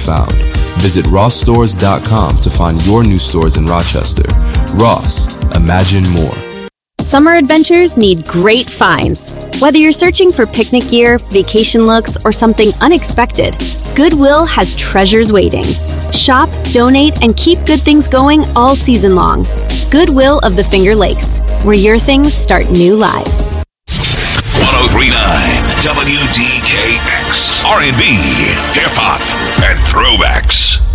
found. Visit rossstores.com to find your new stores in Rochester. Ross, imagine more. Summer adventures need great finds. Whether you're searching for picnic gear, vacation looks, or something unexpected, Goodwill has treasures waiting. Shop, donate, and keep good things going all season long. Goodwill of the Finger Lakes, where your things start new lives. 1039 WDKX, R&B, hip-hop, and throwbacks.